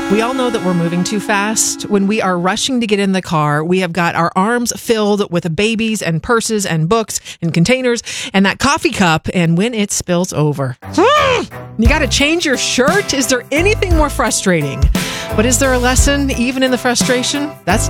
We all know that we're moving too fast. When we are rushing to get in the car, we have got our arms filled with babies and purses and books and containers and that coffee cup, and when it spills over, you got to change your shirt. Is there anything more frustrating? But is there a lesson even in the frustration? That's